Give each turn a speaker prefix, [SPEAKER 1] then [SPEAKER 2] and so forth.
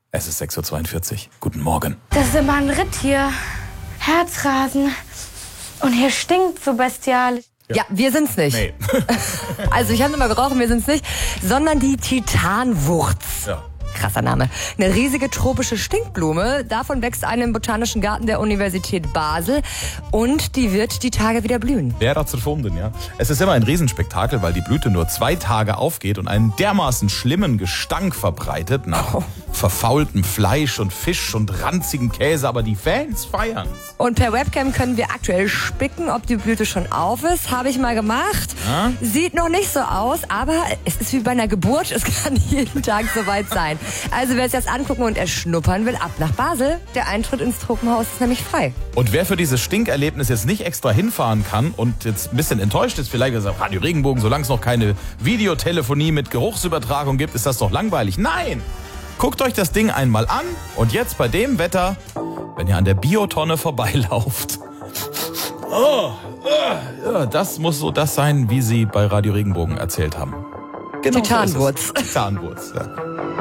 [SPEAKER 1] Es ist 6:42 Uhr. Guten Morgen.
[SPEAKER 2] Das ist immer ein Ritt hier. Herzrasen. Und hier stinkt so bestialisch.
[SPEAKER 3] Ja, wir sind's nicht.
[SPEAKER 1] Nee.
[SPEAKER 3] Also ich habe immer gerochen, wir sind's nicht. Sondern die Titanwurz.
[SPEAKER 1] Ja.
[SPEAKER 3] Krasser Name. Eine riesige tropische Stinkblume. Davon wächst eine im Botanischen Garten der Universität Basel. Und die wird die Tage wieder blühen.
[SPEAKER 1] Wer hat's erfunden, ja? Es ist immer ein Riesenspektakel, weil die Blüte nur 2 Tage aufgeht und einen dermaßen schlimmen Gestank verbreitet nach verfaultem Fleisch und Fisch und ranzigem Käse. Aber die Fans feiern's.
[SPEAKER 3] Und per Webcam können wir aktuell spicken, ob die Blüte schon auf ist. Habe ich mal gemacht.
[SPEAKER 1] Ja?
[SPEAKER 3] Sieht noch nicht so aus, aber es ist wie bei einer Geburt. Es kann jeden Tag soweit sein. Also wer sich das angucken und erschnuppern will, ab nach Basel. Der Eintritt ins Tropenhaus ist nämlich frei.
[SPEAKER 1] Und wer für dieses Stinkerlebnis jetzt nicht extra hinfahren kann und jetzt ein bisschen enttäuscht ist, vielleicht gesagt, Radio Regenbogen, solange es noch keine Videotelefonie mit Geruchsübertragung gibt, ist das doch langweilig. Nein! Guckt euch das Ding einmal an und jetzt bei dem Wetter, wenn ihr an der Biotonne vorbeilauft. Ja, das muss so das sein, wie sie bei Radio Regenbogen erzählt haben. Genau
[SPEAKER 3] Titanwurz.
[SPEAKER 1] So ist es. Titanwurz, ja.